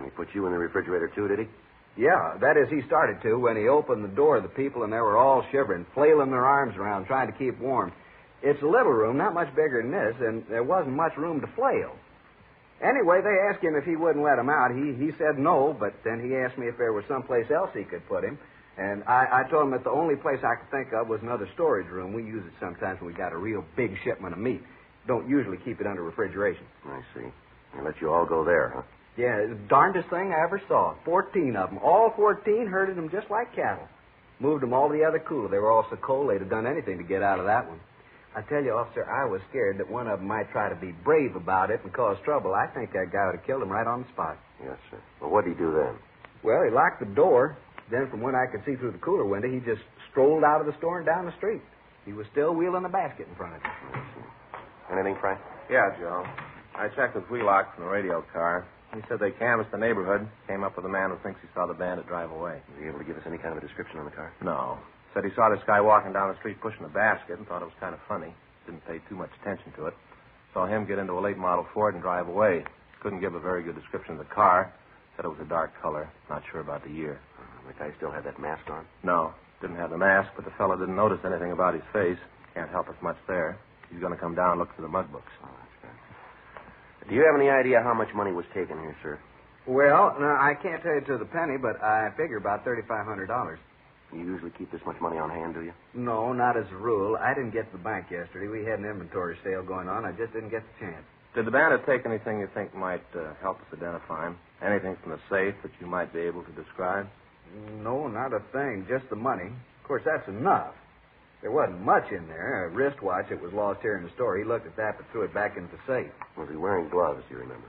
He put you in the refrigerator, too, did he? Yeah, that is, he started to. When he opened the door, the people in there were all shivering, flailing their arms around, trying to keep warm. It's a little room, not much bigger than this, and there wasn't much room to flail. Anyway, they asked him if he wouldn't let him out. He said no, but then he asked me if there was someplace else he could put him. And I told him that the only place I could think of was another storage room. We use it sometimes when we got a real big shipment of meat. Don't usually keep it under refrigeration. I see. They let you all go there, huh? Yeah, it's the darndest thing I ever saw. 14 of them. All 14 herded them just like cattle. Moved them all to the other cooler. They were all so cold they'd have done anything to get out of that one. I tell you, officer, I was scared that one of them might try to be brave about it and cause trouble. I think that guy would have killed him right on the spot. Yes, sir. Well, what did he do then? Well, he locked the door. Then, from what I could see through the cooler window, he just strolled out of the store and down the street. He was still wheeling the basket in front of him. Anything, Frank? Yeah, Joe. I checked with Wheelock from the radio car. He said they canvassed the neighborhood, came up with a man who thinks he saw the bandit drive away. Was he able to give us any kind of a description on the car? No. Said he saw this guy walking down the street pushing a basket and thought it was kind of funny. Didn't pay too much attention to it. Saw him get into a late model Ford and drive away. Couldn't give a very good description of the car. Said it was a dark color. Not sure about the year. The guy still had that mask on? No. Didn't have the mask, but the fellow didn't notice anything about his face. Can't help us much there. He's going to come down and look through the mug books. Oh, that's good. Do you have any idea how much money was taken here, sir? Well, no, I can't tell you to the penny, but I figure about $3,500. You usually keep this much money on hand, do you? No, not as a rule. I didn't get to the bank yesterday. We had an inventory sale going on. I just didn't get the chance. Did the bandit take anything you think might help us identify him? Anything from the safe that you might be able to describe? No, not a thing. Just the money. Of course, that's enough. There wasn't much in there. A wristwatch that was lost here in the store. He looked at that but threw it back into the safe. Was he wearing gloves, do you remember?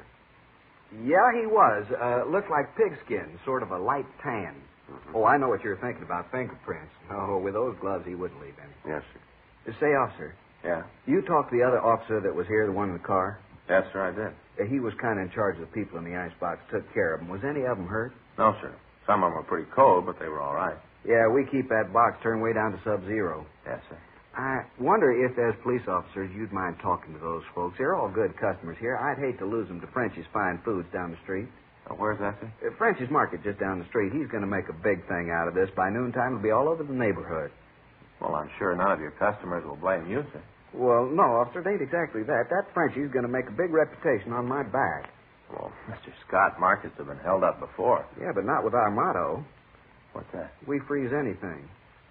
Yeah, he was. Looked like pigskin, sort of a light tan. Mm-hmm. Oh, I know what you're thinking about, fingerprints. Oh, with those gloves, he wouldn't leave any. Yes, sir. Say, officer. Yeah? You talked to the other officer that was here, the one in the car? Yes, sir, I did. He was kind of in charge of the people in the icebox, took care of them. Was any of them hurt? No, sir. Some of them were pretty cold, but they were all right. Yeah, we keep that box turned way down to sub-zero. Yes, sir. I wonder if, as police officers, you'd mind talking to those folks. They're all good customers here. I'd hate to lose them to French's Fine Foods down the street. Where's that, sir? French's Market just down the street. He's going to make a big thing out of this. By noontime, it'll be all over the neighborhood. Well, I'm sure none of your customers will blame you, sir. Well, no, officer, it ain't exactly that. That Frenchie's going to make a big reputation on my back. Well, Mr. Scott, markets have been held up before. Yeah, but not with our motto. What's that? We freeze anything.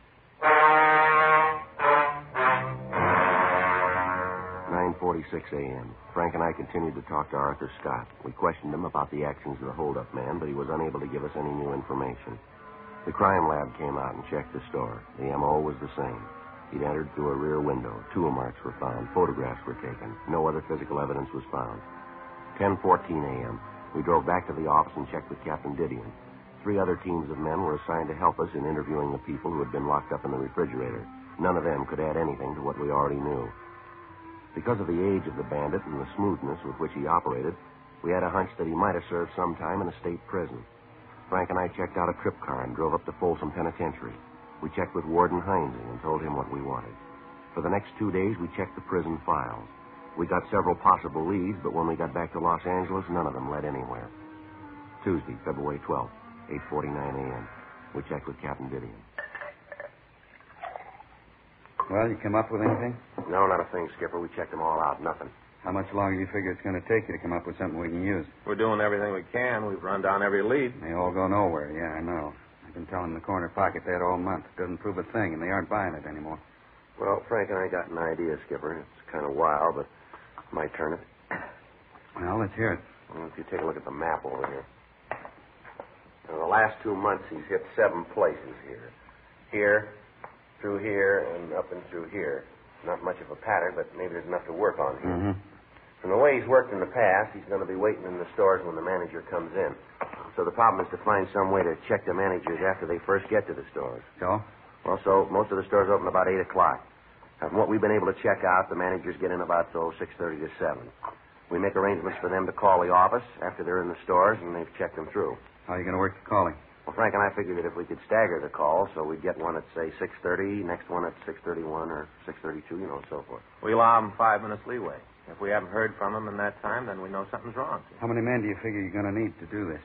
9:46 a.m. Frank and I continued to talk to Arthur Scott. We questioned him about the actions of the hold-up man, but he was unable to give us any new information. The crime lab came out and checked the store. The M.O. was the same. He'd entered through a rear window. Tool marks were found. Photographs were taken. No other physical evidence was found. 10:14 a.m. We drove back to the office and checked with Captain Didion. 3 other teams of men were assigned to help us in interviewing the people who had been locked up in the refrigerator. None of them could add anything to what we already knew. Because of the age of the bandit and the smoothness with which he operated, we had a hunch that he might have served some time in a state prison. Frank and I checked out a trip car and drove up to Folsom Penitentiary. We checked with Warden Heinze and told him what we wanted. For the next 2 days, we checked the prison files. We got several possible leads, but when we got back to Los Angeles, none of them led anywhere. Tuesday, February 12th, 8:49 a.m. We checked with Captain Didion. Well, you come up with anything? No, not a thing, Skipper. We checked them all out. Nothing. How much longer do you figure it's going to take you to come up with something we can use? We're doing everything we can. We've run down every lead. They all go nowhere. Yeah, I know. I've been telling the corner pocket that all month. Doesn't prove a thing, and they aren't buying it anymore. Well, Frank and I got an idea, Skipper. It's kind of wild, but might turn it. Well, let's hear it. Well, if you take a look at the map over here. In the last 2 months, he's hit 7 places here. Here, through here, and up and through here. Not much of a pattern, but maybe there's enough to work on here. Mm-hmm. From the way he's worked in the past, he's going to be waiting in the stores when the manager comes in. So the problem is to find some way to check the managers after they first get to the stores. So? Well, so most of the stores open about 8 o'clock. Now, from what we've been able to check out, the managers get in about 6:30 to 7. We make arrangements for them to call the office after they're in the stores, and they've checked them through. How are you going to work the calling? Well, Frank and I figured that if we could stagger the calls, so we'd get one at, say, 6:30, next one at 6:31 or 6:32, and so forth. We allow them 5 minutes leeway. If we haven't heard from them in that time, then we know something's wrong. How many men do you figure you're going to need to do this?